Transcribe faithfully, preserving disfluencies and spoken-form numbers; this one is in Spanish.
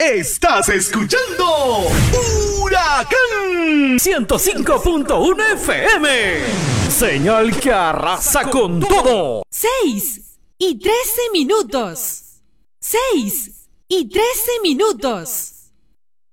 Estás escuchando Huracán ciento cinco punto uno F M. Señal que arrasa con todo. Seis y trece minutos. Seis y trece minutos.